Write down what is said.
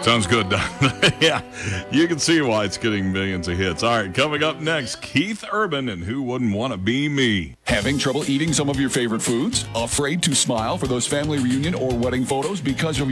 Sounds good, doesn't it? Yeah, you can see why it's getting millions of hits. All right, coming up next, Keith Urban and Who Wouldn't Want to Be Me? Having trouble eating some of your favorite foods? Afraid to smile for those family reunion or wedding photos because of